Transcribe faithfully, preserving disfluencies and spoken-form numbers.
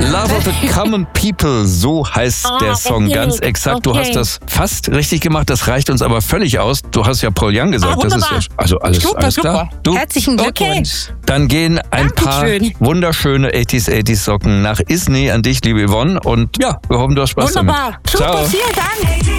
Love of the Common People, so heißt Ah, der Song okay, ganz exakt. Du okay. hast das fast richtig gemacht, das reicht uns aber völlig aus. Du hast ja Paul Young gesagt. Ah, das ist wunderbar. ja, also alles, Super, alles klar. super. Du, Herzlichen Glückwunsch. dann gehen ein paar Dankeschön. wunderschöne achtziger achtziger Socken nach Isny an dich, liebe Yvonne. Und ja, wir hoffen, du hast Spaß damit. Wunderbar. Super, Ciao. vielen Dank.